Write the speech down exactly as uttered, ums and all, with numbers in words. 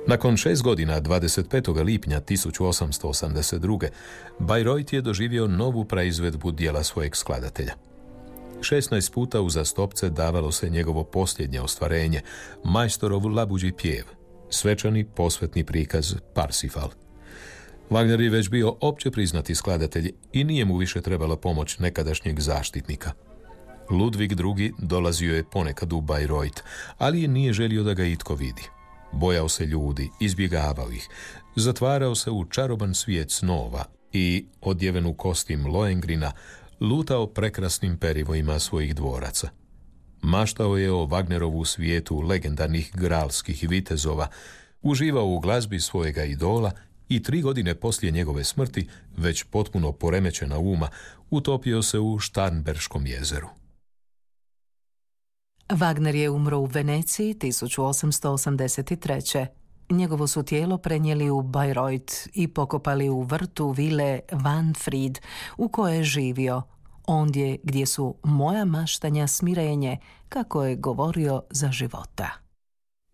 Nakon šest godina, dvadeset petog lipnja tisuću osamsto osamdeset druge. Bayreuth je doživio novu praizvedbu dijela svojeg skladatelja. šesnaest puta uzastopce davalo se njegovo posljednje ostvarenje, Majstorov labuđi pjev, svečani posvetni prikaz Parsifal. Wagner je već bio opće priznati skladatelj i nije mu više trebala pomoć nekadašnjeg zaštitnika. Ludvig drugi. dolazio je ponekad u Bayreuth, ali nije želio da ga itko vidi. Bojao se ljudi, izbjegavao ih, zatvarao se u čaroban svijet snova i, odjeven u kostim Lohengrina, lutao prekrasnim perivojima svojih dvoraca. Maštao je o Wagnerovu svijetu legendarnih gralskih vitezova, uživao u glazbi svojega idola i tri godine poslije njegove smrti, već potpuno poremećena uma, utopio se u Starnberškom jezeru. Wagner je umro u Veneciji tisuću osamsto osamdeset treće. Njegovo su tijelo prenijeli u Bayreuth i pokopali u vrtu vile Wahnfried, u kojoj je živio, ondje gdje su moja maštanja smirenje, kako je govorio za života.